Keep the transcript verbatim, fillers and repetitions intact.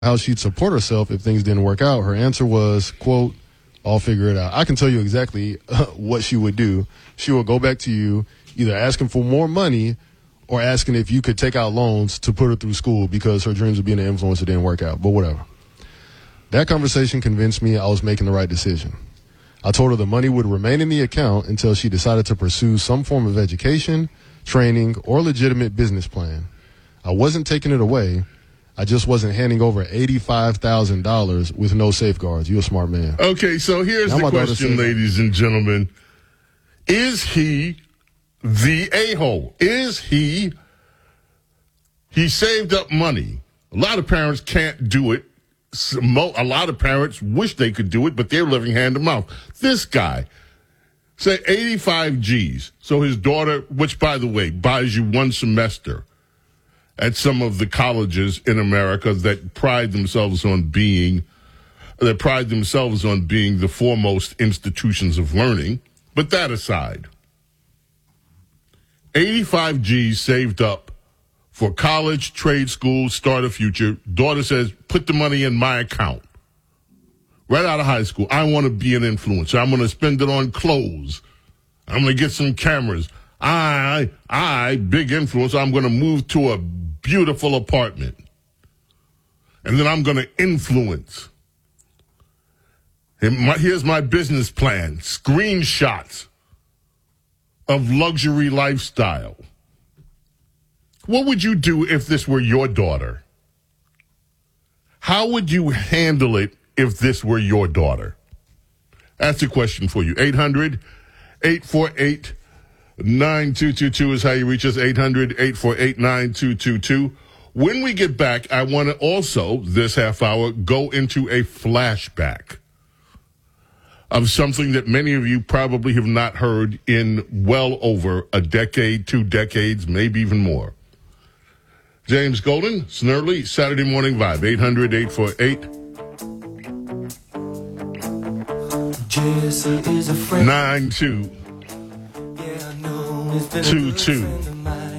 how she'd support herself if things didn't work out, her answer was, quote, "I'll figure it out." I can tell you exactly uh, what she would do. She would go back to you, either asking for more money or asking if you could take out loans to put her through school because her dreams of being an influencer didn't work out. But whatever. That conversation convinced me I was making the right decision. I told her the money would remain in the account until she decided to pursue some form of education, training, or legitimate business plan. I wasn't taking it away. I just wasn't handing over eighty-five thousand dollars with no safeguards. You're a smart man. Okay, so here's Now the my daughter question, said- ladies and gentlemen. Is he the a-hole? Is he, he saved up money. A lot of parents can't do it. A lot of parents wish they could do it, but they're living hand to mouth. This guy, say eighty-five G's. So his daughter, which by the way, buys you one semester at some of the colleges in America that pride themselves on being, that pride themselves on being the foremost institutions of learning. But that aside, eighty-five G's saved up for college, trade school, start a future. Daughter says, put the money in my account. Right out of high school, I want to be an influencer. I'm going to spend it on clothes. I'm going to get some cameras. I, I, big influencer, I'm going to move to a beautiful apartment. And then I'm going to influence. And my, here's my business plan. Screenshots of luxury lifestyle. What would you do if this were your daughter? How would you handle it if this were your daughter? That's a question for you. eight hundred, eight four eight, nine two two two is how you reach us. eight hundred, eight four eight, nine two two two. When we get back, I want to also, this half hour, go into a flashback of something that many of you probably have not heard in well over a decade, two decades, maybe even more. James Golden, Snerdley, Saturday Morning Vibe, eight hundred, eight four eight, nine two two two.